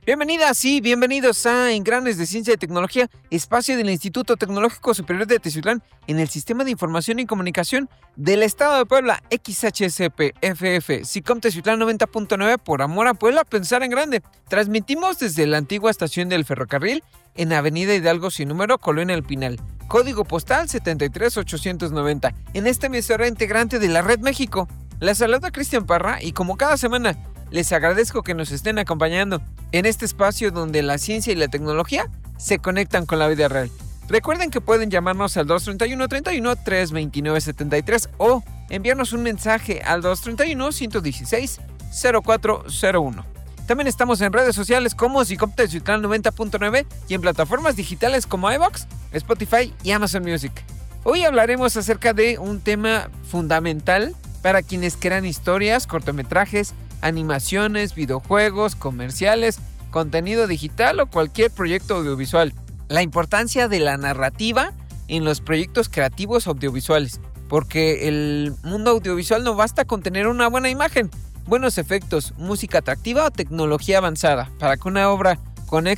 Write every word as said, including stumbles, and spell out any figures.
Bienvenidas y bienvenidos a Engranes de Ciencia y Tecnología, espacio del Instituto Tecnológico Superior de Teciutlán en el Sistema de Información y Comunicación del Estado de Puebla, X H S P F F, SICOM Teciutlán noventa punto nueve, por amor a Puebla, pensar en grande. Transmitimos desde la antigua estación del ferrocarril en Avenida Hidalgo sin número, Colonia El Pinal, código postal setenta y tres ochocientos noventa, en esta emisora integrante de la Red México. Les saluda Cristian Parra y como cada semana, les agradezco que nos estén acompañando en este espacio donde la ciencia y la tecnología se conectan con la vida real. Recuerden que pueden llamarnos al dos treinta y uno, treinta y uno, trescientos veintinueve, setenta y tres o enviarnos un mensaje al dos treinta y uno, ciento dieciséis, cero cuatro cero uno. También estamos en redes sociales como SICOM Teciutlán noventa punto nueve y en plataformas digitales como iVoox, Spotify y Amazon Music. Hoy hablaremos acerca de un tema fundamental para quienes crean historias, cortometrajes, animaciones, videojuegos, comerciales, contenido digital o cualquier proyecto audiovisual. La importancia de la narrativa en los proyectos creativos audiovisuales, porque el mundo audiovisual no basta con tener una buena imagen, buenos efectos, música atractiva o tecnología avanzada para que una obra con